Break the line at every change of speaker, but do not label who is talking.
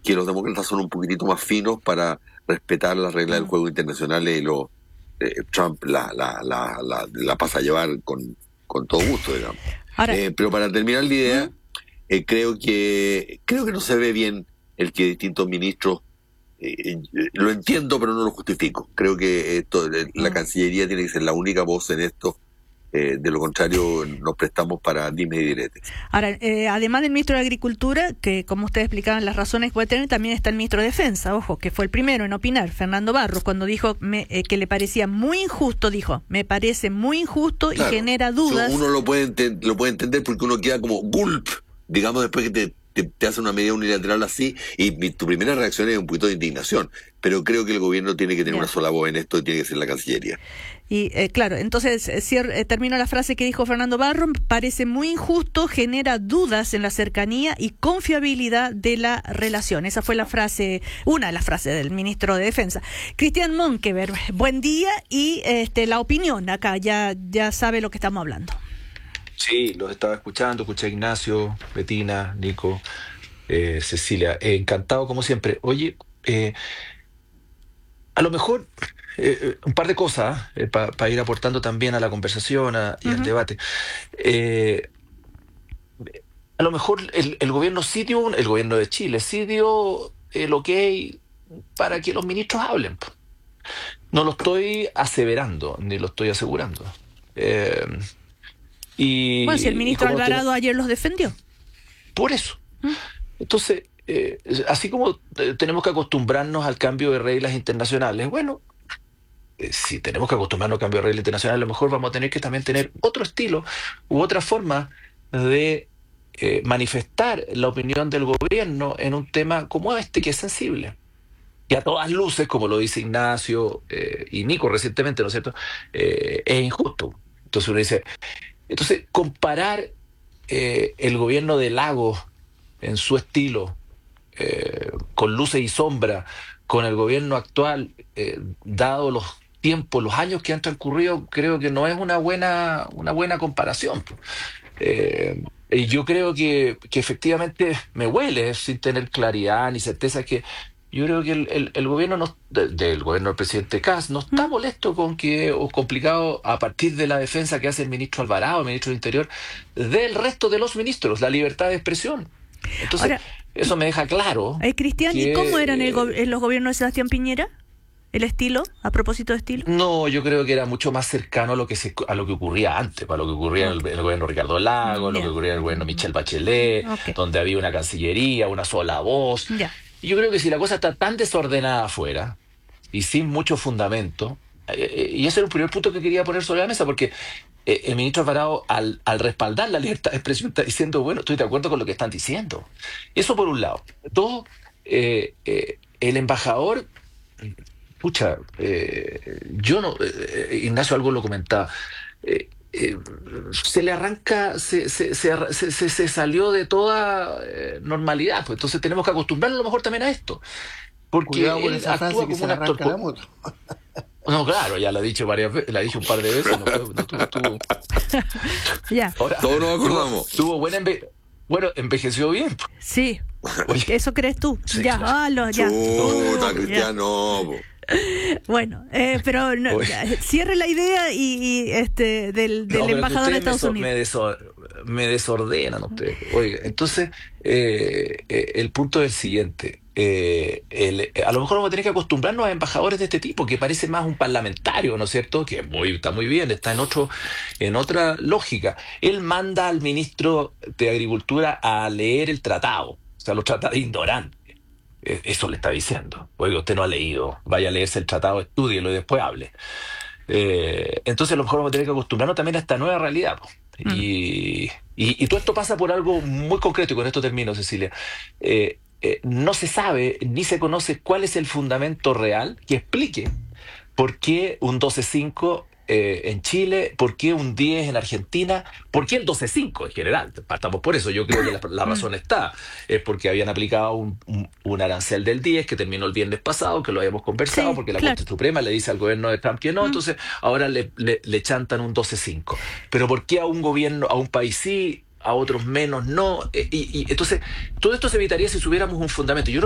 que los demócratas son un poquitito más finos para respetar las reglas del juego internacionales y Trump la pasa a llevar con todo gusto, digamos.
Ahora,
Pero para terminar la idea, creo que no se ve bien el que distintos ministros, lo entiendo pero no lo justifico. Creo que la Cancillería tiene que ser la única voz en esto. De lo contrario, nos prestamos para dime y direte.
Ahora, además del ministro de Agricultura, que como ustedes explicaban las razones que puede tener, también está el ministro de Defensa, ojo, que fue el primero en opinar, Fernando Barros, cuando dijo que le parecía muy injusto, dijo, me parece muy injusto y genera dudas.
Uno lo puede entender porque uno queda como gulp, digamos, después que te hace una medida unilateral así, y tu primera reacción es un poquito de indignación, pero creo que el gobierno tiene que tener una sola voz en esto y tiene que ser la Cancillería.
Y claro, entonces termino la frase que dijo Fernando Barros, parece muy injusto, genera dudas en la cercanía y confiabilidad de la relación. Esa fue la frase, una de las frases del ministro de Defensa. Cristian Monkeberg, buen día y la opinión acá, ya sabe lo que estamos hablando.
Sí, los estaba escuchando, escuché a Ignacio, Betina, Nico, Cecilia. Encantado como siempre. Oye, a lo mejor un par de cosas para ir aportando también a la conversación y al debate. A lo mejor el gobierno el gobierno de Chile sí dio el ok para que los ministros hablen. No lo estoy aseverando, ni lo estoy asegurando.
Bueno, si el ministro Alvarado ayer los defendió.
Por eso. Entonces, así como tenemos que acostumbrarnos al cambio de reglas internacionales, bueno, si tenemos que acostumbrarnos al cambio de reglas internacionales, a lo mejor vamos a tener que también tener otro estilo u otra forma de manifestar la opinión del gobierno en un tema como este, que es sensible. Y a todas luces, como lo dice Ignacio y Nico recientemente, ¿no es cierto?, es injusto. Entonces uno dice... Entonces, comparar el gobierno de Lagos en su estilo, con luces y sombras, con el gobierno actual, dado los tiempos, los años que han transcurrido, creo que no es una buena comparación. Y yo creo que efectivamente me huele, sin tener claridad ni certeza, que yo creo que el gobierno del gobierno del presidente Kast no está molesto o complicado a partir de la defensa que hace el ministro Alvarado, el ministro del Interior, del resto de los ministros, la libertad de expresión. Entonces, ahora, eso me deja claro.
Cristian, ¿y cómo eran en los gobiernos de Sebastián Piñera? ¿El estilo? ¿A propósito de estilo?
No, yo creo que era mucho más cercano a lo que ocurría antes, a lo que ocurría en el gobierno Ricardo Lagos, lo que ocurría en el gobierno Michelle Bachelet, donde había una cancillería, una sola voz. Y yo creo que si la cosa está tan desordenada afuera y sin mucho fundamento, y ese era el primer punto que quería poner sobre la mesa, porque el ministro Alvarado, al respaldar la libertad de expresión, está diciendo, bueno, estoy de acuerdo con lo que están diciendo. Eso por un lado. Dos, el embajador, pucha, yo no, Ignacio algo lo comentaba, se le arranca, se salió de toda normalidad, pues entonces tenemos que acostumbrarnos a lo mejor también a esto, porque él actúa como un actor. No, claro, ya lo he dicho varias veces, la he dicho un par de veces.
Ya.
Ahora, todos nos acordamos.
Tuvo bueno, envejeció bien.
Sí. Oye. ¿Eso crees tú?
Sí,
ya,
claro.
ya.
Chuta, Cristiano.
Bueno, pero cierre la idea del embajador de Estados Unidos.
Me desordenan ustedes. Oiga, entonces el punto es el siguiente. A lo mejor vamos a tener que acostumbrarnos a embajadores de este tipo, que parece más un parlamentario, ¿no es cierto? Que está muy bien, está en otra lógica. Él manda al ministro de Agricultura a leer el tratado, o sea, lo trata de ignorante. Eso le está diciendo. Oiga, usted no ha leído, vaya a leerse el tratado, estúdielo y después hable. Entonces a lo mejor vamos a tener que acostumbrarnos también a esta nueva realidad. Y todo esto pasa por algo muy concreto, y con esto termino, Cecilia. No se sabe ni se conoce cuál es el fundamento real que explique por qué un 12.5 en Chile, por qué un 10 en Argentina, por qué el 12.5 en general. Partamos por eso. Yo creo que la razón está. Es porque habían aplicado un arancel del 10 que terminó el viernes pasado, que lo habíamos conversado, porque la Corte Suprema le dice al gobierno de Trump que no, entonces ahora le chantan un 12.5. Pero ¿por qué a un gobierno, a un país sí, a otros menos no? Y entonces todo esto se evitaría si tuviéramos un fundamento. Yo